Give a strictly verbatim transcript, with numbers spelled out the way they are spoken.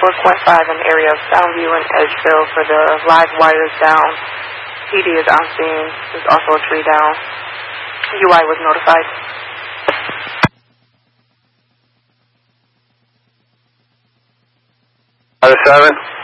four point five in the area of Soundview and Edgeville for the live wires down. P D is on scene. There's also a tree down. U I was notified. Other seven.